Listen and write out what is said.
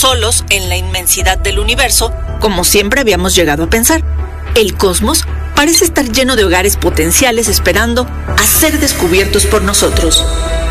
solos en la inmensidad del universo, como siempre habíamos llegado a pensar. El cosmos parece estar lleno de hogares potenciales esperando a ser descubiertos por nosotros.